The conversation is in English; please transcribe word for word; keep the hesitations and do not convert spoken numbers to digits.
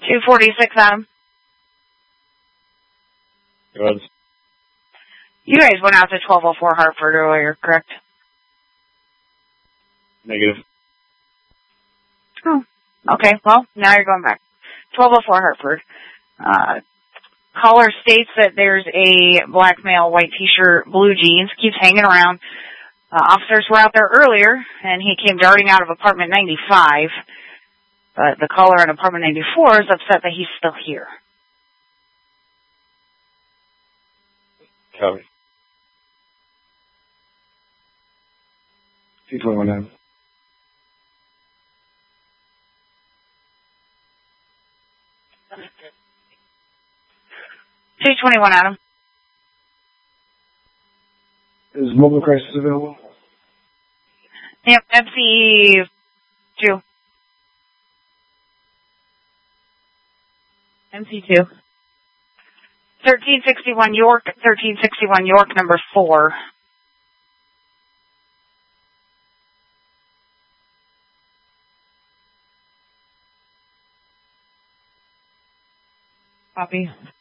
two forty-six, Adam. Good. You guys went out to twelve oh four Hartford earlier, correct? Negative. Oh, okay. Well, now you're going back. twelve oh four Hartford. Uh, caller states that there's a black male, white t-shirt, blue jeans, keeps hanging around. Uh, officers were out there earlier, and he came darting out of apartment ninety-five. But the caller in apartment ninety-four is upset that he's still here. Copy. T twenty-one Adam. two twenty-one, Adam. Is mobile crisis available? Yep, M C two. M C two. thirteen sixty-one York, thirteen sixty-one York, number four. Copy.